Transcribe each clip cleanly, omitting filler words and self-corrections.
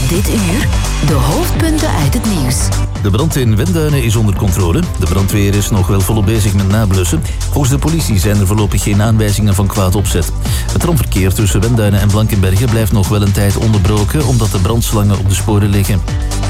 Dit uur de hoofdpunten uit het nieuws. De brand in Wenduinen is onder controle. De brandweer is nog wel volop bezig met nablussen. Volgens de politie zijn er voorlopig geen aanwijzingen van kwaad opzet. Het tramverkeer tussen Wenduinen en Blankenberge blijft nog wel een tijd onderbroken omdat de brandslangen op de sporen liggen.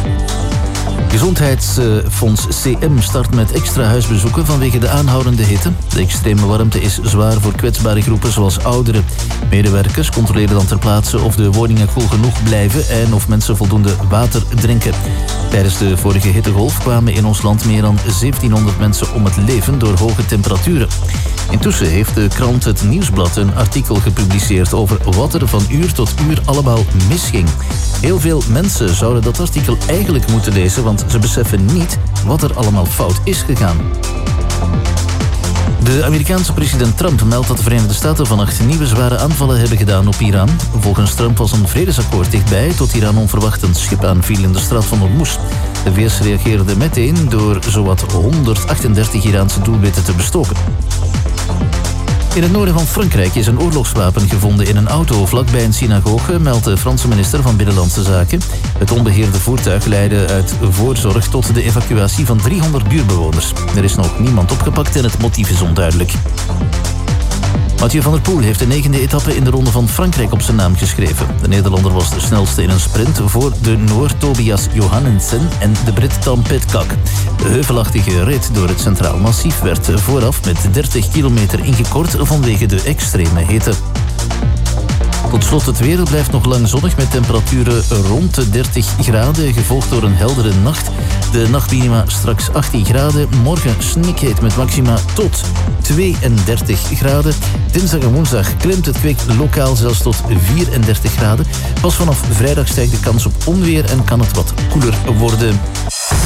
Gezondheidsfonds CM start met extra huisbezoeken vanwege de aanhoudende hitte. De extreme warmte is zwaar voor kwetsbare groepen zoals ouderen. Medewerkers controleren dan ter plaatse of de woningen koel genoeg blijven en of mensen voldoende water drinken. Tijdens de vorige hittegolf kwamen in ons land meer dan 1700 mensen om het leven door hoge temperaturen. Intussen heeft de krant Het Nieuwsblad een artikel gepubliceerd over wat er van uur tot uur allemaal misging. Heel veel mensen zouden dat artikel eigenlijk moeten lezen, want ze beseffen niet wat er allemaal fout is gegaan. De Amerikaanse president Trump meldt dat de Verenigde Staten vannacht nieuwe zware aanvallen hebben gedaan op Iran. Volgens Trump was een vredesakkoord dichtbij tot Iran onverwacht een schip aanviel in de straat van Hormuz. De VS reageerde meteen door zowat 138 Iraanse doelwitten te bestoken. In het noorden van Frankrijk is een oorlogswapen gevonden in een auto vlakbij een synagoge, meldt de Franse minister van Binnenlandse Zaken. Het onbeheerde voertuig leidde uit voorzorg tot de evacuatie van 300 buurtbewoners. Er is nog niemand opgepakt en het motief is onduidelijk. Mathieu van der Poel heeft de 9e etappe in de Ronde van Frankrijk op zijn naam geschreven. De Nederlander was de snelste in een sprint voor de Noor Tobias Johannesen en de Brit Tom Pidcock. De heuvelachtige rit door het Centraal Massief werd vooraf met 30 kilometer ingekort vanwege de extreme hitte. Tot slot het weer. Het blijft nog lang zonnig met temperaturen rond de 30 graden, gevolgd door een heldere nacht. De nachtminima straks 18 graden. Morgen snikheet met maxima tot 32 graden. Dinsdag en woensdag klimt het kwik lokaal zelfs tot 34 graden. Pas vanaf vrijdag stijgt de kans op onweer en kan het wat koeler worden.